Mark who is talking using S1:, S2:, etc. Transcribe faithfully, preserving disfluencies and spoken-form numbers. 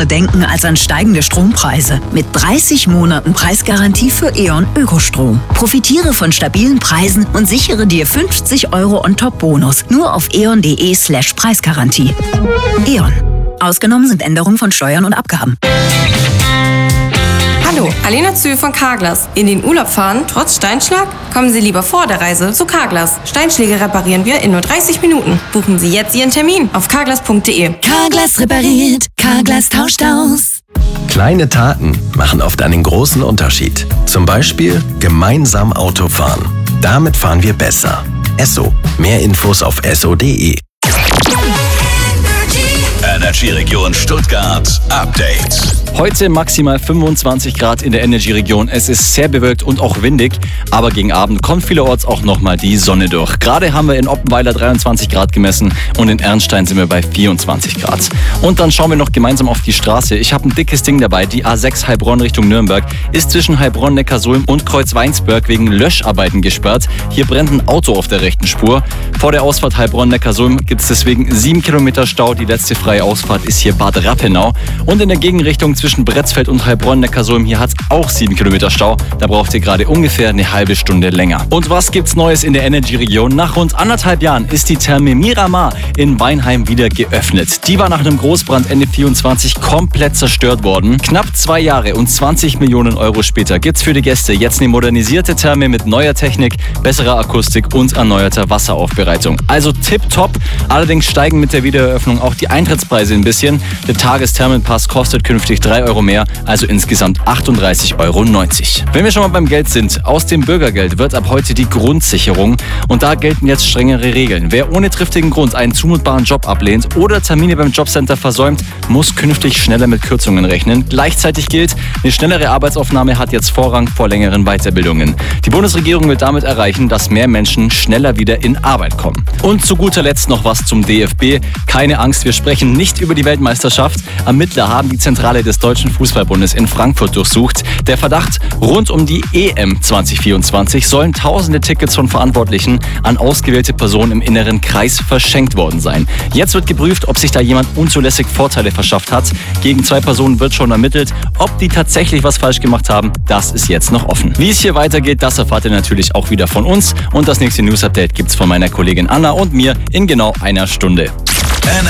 S1: andere denken als an steigende Strompreise. Mit dreißig Monaten Preisgarantie für E.ON Ökostrom. Profitiere von stabilen Preisen und sichere dir fünfzig Euro On-Top-Bonus. Nur auf eon.de slash Preisgarantie. E.ON. Ausgenommen sind Änderungen von Steuern und Abgaben.
S2: Hallo, Alena Zühl von Carglass. In den Urlaub fahren, trotz Steinschlag? Kommen Sie lieber vor der Reise zu Carglass. Steinschläge reparieren wir in nur dreißig Minuten. Buchen Sie jetzt Ihren Termin auf carglass punkt de.
S1: Carglass repariert, Carglass tauscht aus.
S3: Kleine Taten machen oft einen großen Unterschied. Zum Beispiel gemeinsam Auto fahren. Damit fahren wir besser. Esso. Mehr Infos auf esso punkt de.
S4: Energy-Region Stuttgart Update.
S5: Heute maximal fünfundzwanzig Grad in der Energy-Region. Es ist sehr bewölkt und auch windig, aber gegen Abend kommt vielerorts auch nochmal die Sonne durch. Gerade haben wir in Oppenweiler dreiundzwanzig Grad gemessen und in Ernstein sind wir bei vierundzwanzig Grad. Und dann schauen wir noch gemeinsam auf die Straße. Ich habe ein dickes Ding dabei. Die A sechs Heilbronn Richtung Nürnberg ist zwischen Heilbronn, Neckarsulm und Kreuzweinsberg wegen Löscharbeiten gesperrt. Hier brennt ein Auto auf der rechten Spur. Vor der Ausfahrt Heilbronn-Neckarsulm gibt es deswegen sieben Kilometer Stau. Die letzte freie Ausfahrt ist hier Bad Rappenau. Und in der Gegenrichtung zwischen Bretzfeld und Heilbronn-Neckarsulm, hier hat es auch sieben Kilometer Stau. Da braucht ihr gerade ungefähr eine halbe Stunde länger. Und was gibt's Neues in der Energy-Region? Nach rund anderthalb Jahren ist die Therme Miramar in Weinheim wieder geöffnet. Die war nach einem Großbrand Ende vierundzwanzig komplett zerstört worden. Knapp zwei Jahre und zwanzig Millionen Euro später gibt's für die Gäste jetzt eine modernisierte Therme mit neuer Technik, besserer Akustik und erneuerter Wasseraufbereitung. Also tipptopp. Allerdings steigen mit der Wiedereröffnung auch die Eintrittspreise ein bisschen. Der Tagesthermenpass kostet künftig drei Euro mehr, also insgesamt achtunddreißig Euro neunzig. Wenn wir schon mal beim Geld sind, aus dem Bürgergeld wird ab heute die Grundsicherung und da gelten jetzt strengere Regeln. Wer ohne triftigen Grund einen zumutbaren Job ablehnt oder Termine beim Jobcenter versäumt, muss künftig schneller mit Kürzungen rechnen. Gleichzeitig gilt, eine schnellere Arbeitsaufnahme hat jetzt Vorrang vor längeren Weiterbildungen. Die Bundesregierung will damit erreichen, dass mehr Menschen schneller wieder in Arbeit kommen. Und zu guter Letzt noch was zum D F B. Keine Angst, wir sprechen nicht über die Weltmeisterschaft. Ermittler haben die Zentrale des Deutschen Fußballbundes in Frankfurt durchsucht. Der Verdacht, rund um die E M zwanzig vierundzwanzig sollen tausende Tickets von Verantwortlichen an ausgewählte Personen im inneren Kreis verschenkt worden sein. Jetzt wird geprüft, ob sich da jemand unzulässig Vorteile verschafft hat. Gegen zwei Personen wird schon ermittelt. Ob die tatsächlich was falsch gemacht haben, das ist jetzt noch offen. Wie es hier weitergeht, das erfahrt ihr natürlich auch wieder von uns. Und das nächste News-Update gibt's von meiner Kollegin Anna und mir in genau einer Stunde.